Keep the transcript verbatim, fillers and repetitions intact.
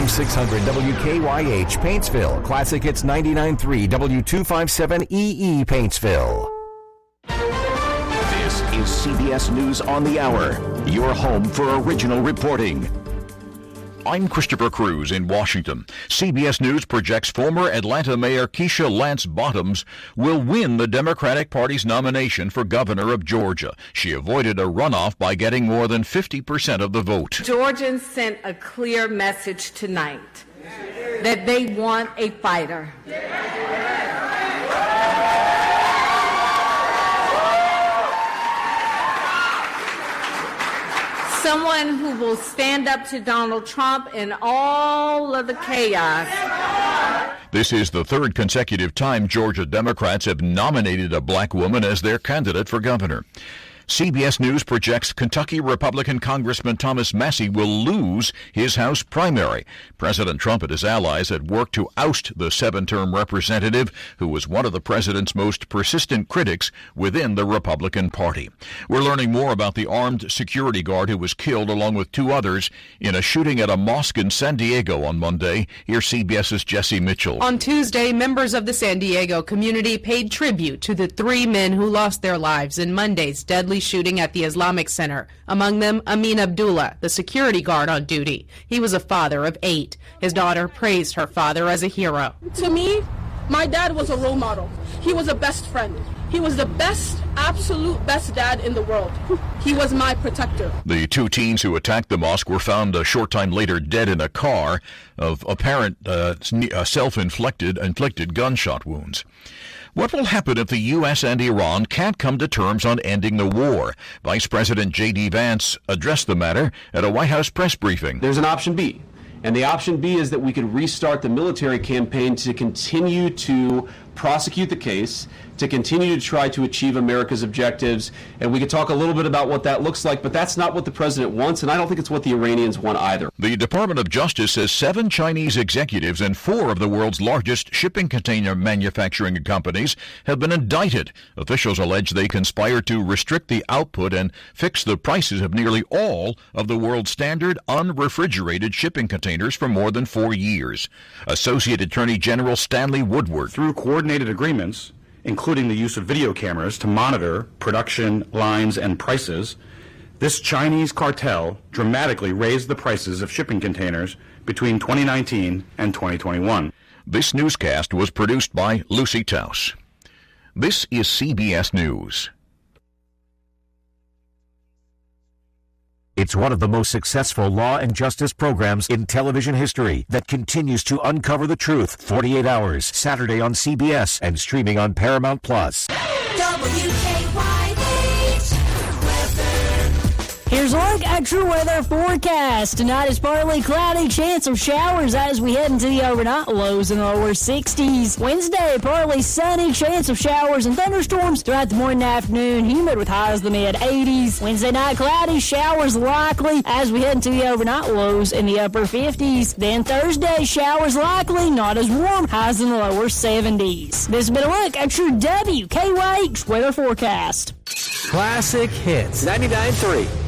M six hundred W K Y H, Paintsville. Classic Hits ninety-nine point three, W two fifty-seven E E, Paintsville. This is C B S News on the Hour, your home for original reporting. I'm Christopher Cruz in Washington. C B S News projects former Atlanta Mayor Keisha Lance Bottoms will win the Democratic Party's nomination for governor of Georgia. She avoided a runoff by getting more than fifty percent of the vote. Georgians sent a clear message tonight that they want a fighter. Someone who will stand up to Donald Trump in all of the chaos. This is the third consecutive time Georgia Democrats have nominated a black woman as their candidate for governor. C B S News projects Kentucky Republican Congressman Thomas Massie will lose his House primary. President Trump and his allies had worked to oust the seven-term representative who was one of the president's most persistent critics within the Republican Party. We're learning more about the armed security guard who was killed along with two others in a shooting at a mosque in San Diego on Monday. Here's CBS's Jesse Mitchell. On Tuesday, members of the San Diego community paid tribute to the three men who lost their lives in Monday's deadly shooting at the Islamic Center. Among them, Amin Abdullah, the security guard on duty. He was a father of eight. His daughter praised her father as a hero. To me, my dad was a role model. He was a best friend. He was the best, absolute best dad in the world. He was my protector. The two teens who attacked the mosque were found a short time later dead in a car of apparent uh, self-inflicted inflicted gunshot wounds. What will happen if the U S and Iran can't come to terms on ending the war? Vice President J D Vance addressed the matter at a White House press briefing. There's an option B. And the option B is that we could restart the military campaign to continue to prosecute the case, to continue to try to achieve America's objectives. And we could talk a little bit about what that looks like, but that's not what the president wants, and I don't think it's what the Iranians want either. The Department of Justice says seven Chinese executives and four of the world's largest shipping container manufacturing companies have been indicted. Officials allege they conspired to restrict the output and fix the prices of nearly all of the world's standard unrefrigerated shipping containers for more than four years. Associate Attorney General Stanley Woodward. Through coordinated agreements, including the use of video cameras to monitor production lines and prices, this Chinese cartel dramatically raised the prices of shipping containers between twenty nineteen and twenty twenty-one. This newscast was produced by Lucy Taus. This is C B S News. It's one of the most successful law and justice programs in television history that continues to uncover the truth forty-eight hours, Saturday on C B S and streaming on Paramount Plus. W K Y H weather. Here's a look at true weather forecast. Tonight is partly cloudy, chance of showers as we head into the overnight, lows in the lower sixties. Wednesday, partly sunny, chance of showers and thunderstorms throughout the morning and afternoon, humid with highs in the mid eighties. Wednesday night, cloudy, showers likely as we head into the overnight, lows in the upper fifties. Then Thursday, showers likely, not as warm, highs in the lower seventies. This has been a look at true W K Y H weather forecast. Classic Hits ninety-nine point three.